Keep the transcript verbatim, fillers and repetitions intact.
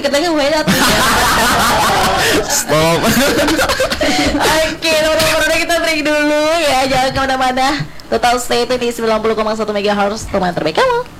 kita kan wait out. Stop. Oke, teman-teman kita break dulu ya. Jangan kemana-mana. Total stay tune di sembilan puluh koma satu megahertz teman terbaik kamu.